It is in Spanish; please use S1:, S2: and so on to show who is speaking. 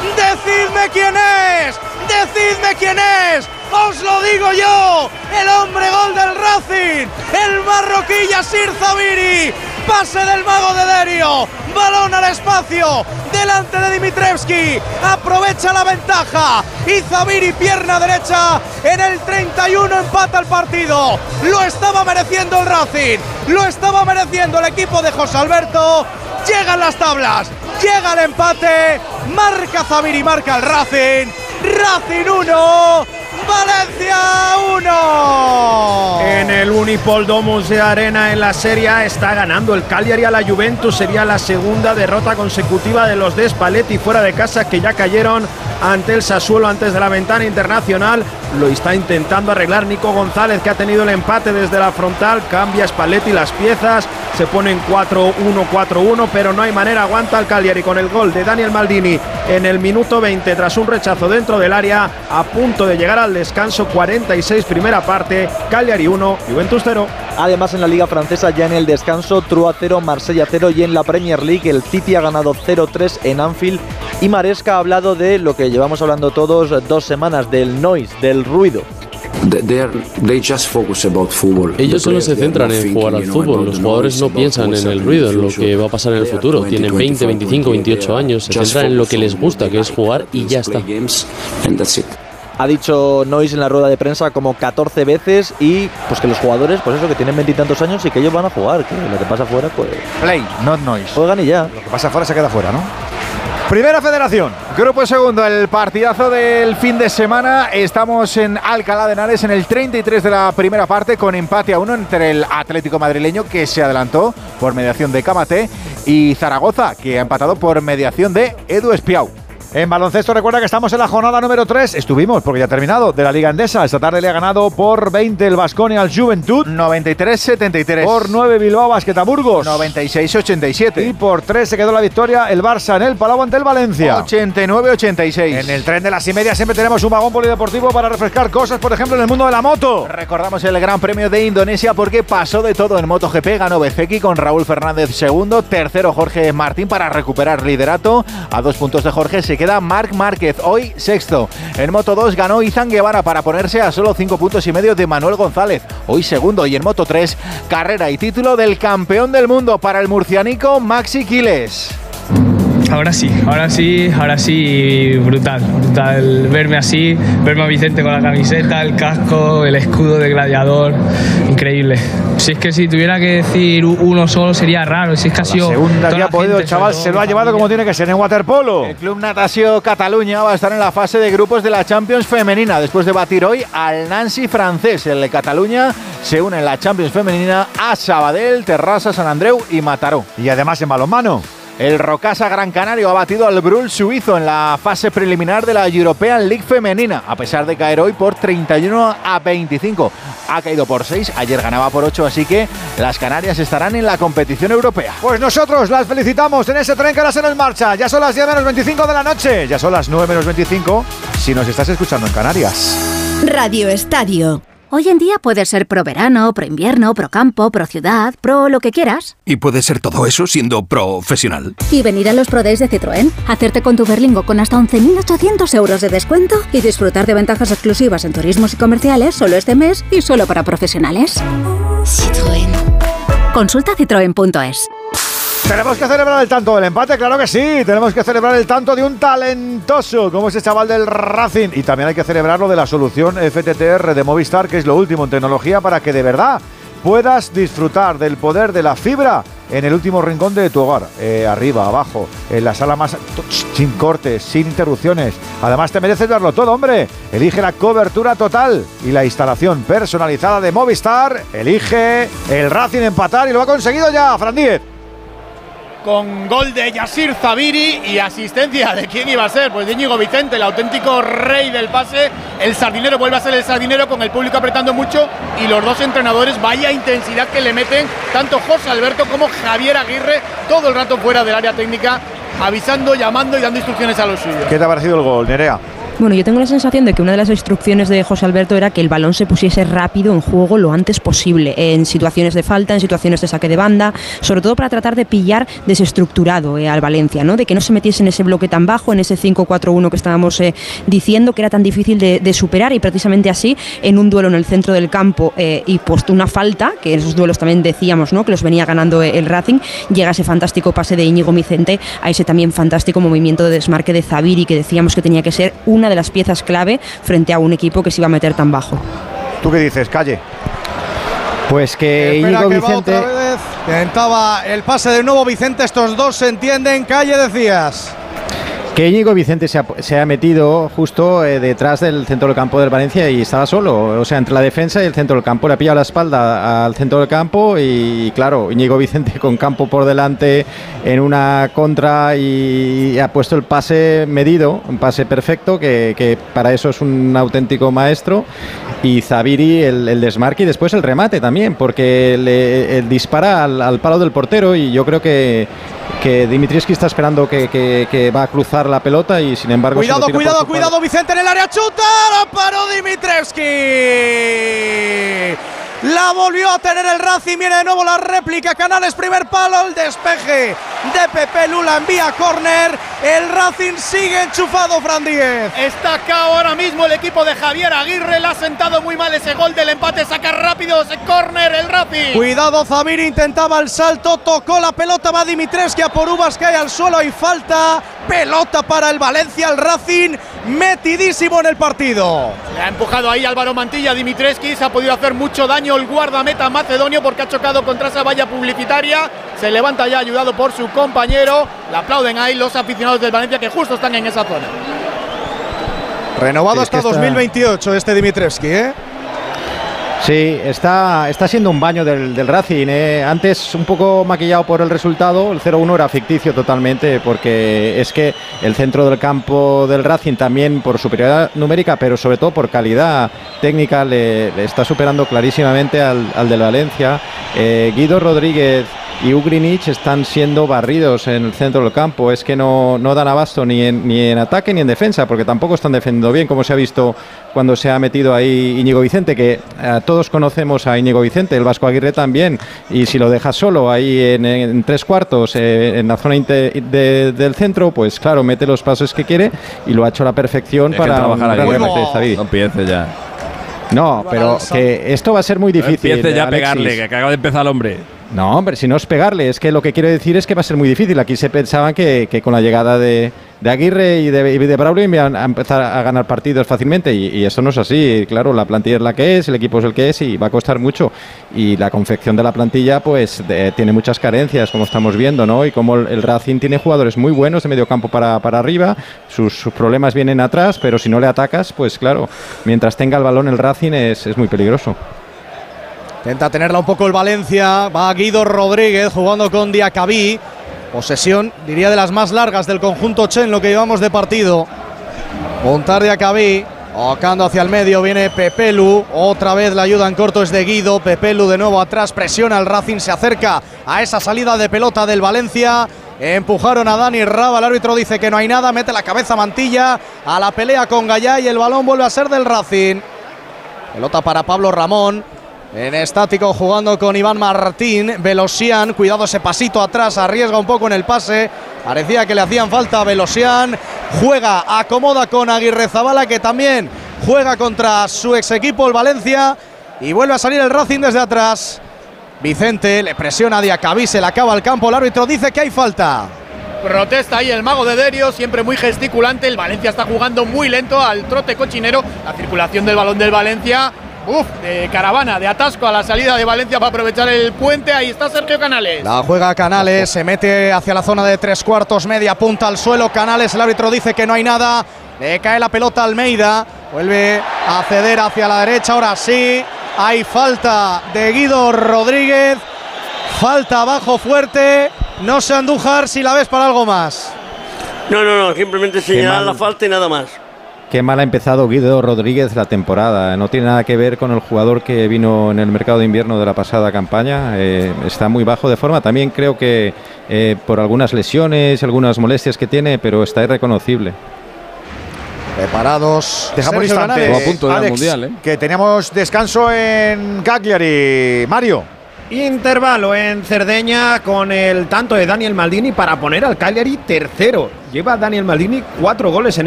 S1: ¡Decidme quién es! ¡Decidme quién es! ¡Os lo digo yo! ¡El hombre gol del Racing! ¡El marroquí Yassir Zabiri! ¡Pase del mago de Derio! ¡Balón al espacio! ¡Delante de Dimitrievski! ¡Aprovecha la ventaja! Y Zabiri, pierna derecha, en el 31 empata el partido. ¡Lo estaba mereciendo el Racing! ¡Lo estaba mereciendo el equipo de José Alberto! Llegan las tablas, llega el empate, marca Zabiri, marca el Racing. Racing 1, Valencia 1.
S2: En el Unipol Domus de Arena en la Serie A está ganando el Cagliari a la Juventus. Sería la segunda derrota consecutiva de los de Spalletti fuera de casa, que ya cayeron ante el Sassuolo antes de la ventana internacional. Lo está intentando arreglar Nico González, que ha tenido el empate desde la frontal. Cambia Spalletti las piezas, se ponen 4-1, 4-1, pero no hay manera. Aguanta el Cagliari con el gol de Daniel Maldini en el minuto 20 tras un rechazo dentro del área, a punto de llegar al descanso. 46 primera parte, Cagliari 1, Juventus 0.
S3: Además, en la Liga Francesa, ya en el descanso, Troyes 0, Marsella 0, y en la Premier League el City ha ganado 0-3 en Anfield. Y Maresca ha hablado de lo que llevamos hablando todos 2 semanas, del noise, del ruido.
S4: Ellos solo se centran en jugar al fútbol. Los jugadores no piensan en el ruido, en lo que va a pasar en el futuro. Tienen 20, 25, 28 años, se centran en lo que les gusta, que es jugar, y ya está.
S3: Ha dicho Nois en la rueda de prensa como 14 veces, y pues que los jugadores, pues eso, que tienen 20 y tantos años y que ellos van a jugar, que lo que pasa afuera, pues...
S5: Play, not noise.
S3: Juegan y ya.
S5: Lo que pasa afuera se queda afuera, ¿no? Primera Federación, Grupo Segundo, el partidazo del fin de semana. Estamos en Alcalá de Henares en el 33 de la primera parte, con empate a 1 entre el Atlético madrileño, que se adelantó por mediación de Camaté, y Zaragoza, que ha empatado por mediación de Edu Espiau. En baloncesto, recuerda que estamos en la jornada número 3. Estuvimos, porque ya ha terminado, de la Liga Endesa. Esta tarde le ha ganado por 20 el Baskonia al Juventud.
S3: 93-73.
S5: Por 9 Bilbao Basket a Burgos.
S3: 96-87.
S5: Y por 3 se quedó la victoria el Barça en el Palau ante el Valencia.
S3: 89-86.
S5: En el tren de las y media siempre tenemos un vagón polideportivo para refrescar cosas, por ejemplo, en el mundo de la moto.
S3: Recordamos el Gran Premio de Indonesia, porque pasó de todo en MotoGP. Ganó Bezeki con Raúl Fernández segundo. Tercero Jorge Martín para recuperar liderato. A 2 puntos de Jorge se queda Marc Márquez, hoy sexto. En Moto 2 ganó Izan Guevara para ponerse a solo 5 puntos y medio de Manuel González, hoy segundo. Y en Moto 3, carrera y título del campeón del mundo para el murcianico Maxi Quiles.
S6: Ahora sí, brutal verme así, verme a Vicente con la camiseta, el casco, el escudo de gladiador, increíble. Si es que si tuviera que decir uno solo sería raro, si es que ha sido...
S5: La segunda que ha podido el chaval se lo ha llevado como tiene que ser en waterpolo.
S3: El Club Natació Cataluña va a estar en la fase de grupos de la Champions femenina, después de batir hoy al Nancy francés. El de Cataluña se une en la Champions femenina a Sabadell, Terrassa, Sant Andreu y Mataró.
S5: Y además en balonmano,
S3: el Rocasa Gran Canario ha batido al Brul suizo en la fase preliminar de la European League femenina, a pesar de caer hoy por 31-25. Ha caído por 6, ayer ganaba por 8, así que las Canarias estarán en la competición europea.
S5: Pues nosotros las felicitamos en ese tren que ahora se nos marcha. Ya son las 10 menos 25 de la noche, ya son las 9 menos 25 si nos estás escuchando en Canarias.
S7: Radio Estadio.
S8: Hoy en día puedes ser pro verano, pro invierno, pro campo, pro ciudad, pro lo que quieras.
S9: Y puedes ser todo eso siendo profesional.
S8: Y venir a los Pro Days de Citroën, hacerte con tu Berlingo con hasta 11.800 euros de descuento y disfrutar de ventajas exclusivas en turismos y comerciales solo este mes y solo para profesionales.
S7: Citroën.
S8: Consulta citroen.es.
S5: Tenemos que celebrar el tanto del empate, claro que sí. Tenemos que celebrar el tanto de un talentoso como ese chaval del Racing. Y también hay que celebrar lo de la solución FTTR de Movistar, que es lo último en tecnología para que de verdad puedas disfrutar del poder de la fibra en el último rincón de tu hogar. Arriba, abajo, en la sala más... sin cortes, sin interrupciones. Además te mereces darlo todo, hombre. Elige la cobertura total y la instalación personalizada de Movistar. Elige el Racing empatar y lo ha conseguido ya, Fran Díez.
S2: Con gol de Yassir Zabiri y asistencia de quién iba a ser, pues de Íñigo Vicente, el auténtico rey del pase. El sardinero vuelve a ser el sardinero, con el público apretando mucho, y los dos entrenadores, vaya intensidad que le meten, tanto José Alberto como Javier Aguirre, todo el rato fuera del área técnica, avisando, llamando y dando instrucciones a los suyos.
S5: ¿Qué te ha parecido el gol, Nerea?
S10: Bueno, yo tengo la sensación de que una de las instrucciones de José Alberto era que el balón se pusiese rápido en juego lo antes posible, en situaciones de falta, en situaciones de saque de banda, sobre todo para tratar de pillar desestructurado al Valencia, ¿no? De que no se metiese en ese bloque tan bajo, en ese 5-4-1 que estábamos diciendo que era tan difícil de superar, y precisamente así, en un duelo en el centro del campo y puesto una falta, que en esos duelos también decíamos, ¿no?, que los venía ganando el Racing, llega ese fantástico pase de Íñigo Vicente a ese también fantástico movimiento de desmarque de Zabiri, que decíamos que tenía que ser una de las piezas clave frente a un equipo que se iba a meter tan bajo.
S5: ¿Tú qué dices, Calle?
S2: Pues que Íñigo Vicente
S1: otra vez. Tentaba el pase de nuevo Vicente, estos dos se entienden. Calle, decías.
S2: Que Íñigo Vicente se ha metido justo detrás del centro del campo del Valencia y estaba solo, o sea, entre la defensa y el centro del campo. Le ha pillado la espalda al centro del campo y claro, Íñigo Vicente con campo por delante en una contra y ha puesto el pase medido, un pase perfecto, que para eso es un auténtico maestro. Y Zabiri el desmarque y después el remate también, porque le dispara al palo del portero, y yo creo que Dimitrievski está esperando que va a cruzar la pelota y sin embargo...
S1: Cuidado, Vicente en el área, chuta, la paró Dimitrievski. La volvió a tener el Racing, viene de nuevo la réplica, Canales, primer palo, el despeje de Pepe Lula, envía córner, el Racing sigue enchufado, Fran Díez.
S11: Está acá ahora mismo el equipo de Javier Aguirre, le ha sentado muy mal ese gol del empate, saca rápido ese córner el Racing.
S1: Cuidado, Zabiri intentaba el salto, tocó la pelota, va Dimitrievski a por Uvas, cae al suelo y falta, pelota para el Valencia, el Racing metidísimo en el partido.
S11: Le ha empujado ahí Álvaro Mantilla, Dimitrievski, se ha podido hacer mucho daño el guardameta macedonio porque ha chocado contra esa valla publicitaria, se levanta ya ayudado por su compañero, le aplauden ahí los aficionados del Valencia que justo están en esa zona.
S1: Renovado hasta 2028 este Dimitrievski, ¿eh?
S2: Sí, está siendo un baño del Racing, ¿eh? Antes un poco maquillado por el resultado, el 0-1 era ficticio totalmente, porque es que el centro del campo del Racing también por superioridad numérica, pero sobre todo por calidad técnica le está superando clarísimamente al del Valencia. Guido Rodríguez y Ugrinic están siendo barridos en el centro del campo, es que no dan abasto ni en ataque ni en defensa, porque tampoco están defendiendo bien, como se ha visto cuando se ha metido ahí Íñigo Vicente, que todos conocemos a Íñigo Vicente, el Vasco Aguirre también, y si lo dejas solo ahí en tres cuartos en la zona del centro, pues claro, mete los pasos que quiere y lo ha hecho a la perfección para trabajar ahí.
S12: No empiece ya.
S2: No, pero que esto va a ser muy difícil.
S12: Empiece ya a pegarle, que acaba de empezar el hombre.
S2: No, hombre, si no es pegarle, es que lo que quiero decir es que va a ser muy difícil. Aquí se pensaban que con la llegada de Aguirre y de Braulio iban a empezar a ganar partidos fácilmente y eso no es así. Claro, la plantilla es la que es, el equipo es el que es y va a costar mucho. Y la confección de la plantilla pues tiene muchas carencias, como estamos viendo, ¿no? Y como el Racing tiene jugadores muy buenos de medio campo para arriba, sus problemas vienen atrás, pero si no le atacas, pues claro, mientras tenga el balón el Racing es muy peligroso.
S1: Intenta tenerla un poco el Valencia, va Guido Rodríguez jugando con Diacabí. Posesión, diría, de las más largas del conjunto Che en lo que llevamos de partido. Montar Diacabí, tocando hacia el medio, viene Pepelu. Otra vez la ayuda en corto es de Guido. Pepelu de nuevo atrás, presiona al Racing, se acerca a esa salida de pelota del Valencia. Empujaron a Dani Raba, el árbitro dice que no hay nada, mete la cabeza Mantilla a la pelea con Gallá y el balón vuelve a ser del Racing. Pelota para Pablo Ramón. En estático jugando con Iván Martín. Velosian, cuidado ese pasito atrás, arriesga un poco en el pase. Parecía que le hacían falta a Velosian. Juega, acomoda con Aguirrezabala, que también juega contra su ex equipo, el Valencia. Y vuelve a salir el Racing desde atrás. Vicente le presiona a Diacabí, se le acaba el campo. El árbitro dice que hay falta.
S11: Protesta ahí el mago de Derio, siempre muy gesticulante. El Valencia está jugando muy lento al trote cochinero. La circulación del balón del Valencia. De caravana, de atasco a la salida de Valencia para aprovechar el puente. Ahí está Sergio Canales.
S1: La juega Canales, se mete hacia la zona de tres cuartos, media punta al suelo. Canales, el árbitro dice que no hay nada. Le cae la pelota a Almeida. Vuelve a ceder hacia la derecha. Ahora sí, hay falta de Guido Rodríguez. Falta abajo fuerte. No sé, Andújar, si la ves para algo más.
S13: No, simplemente señalar la falta y nada más.
S2: Qué mal ha empezado Guido Rodríguez la temporada. No tiene nada que ver con el jugador que vino en el mercado de invierno de la pasada campaña. Está muy bajo de forma. También creo que por algunas lesiones, algunas molestias que tiene, pero está irreconocible.
S1: Preparados.
S5: Dejamos un
S1: Sergio
S5: instante,
S1: Canales.
S12: a punto de ir al
S5: Alex,
S12: Mundial,
S5: que teníamos descanso en Cagliari. Mario.
S2: Intervalo en Cerdeña con el tanto de Daniel Maldini para poner al Cagliari tercero. Lleva Daniel Maldini 4 goles en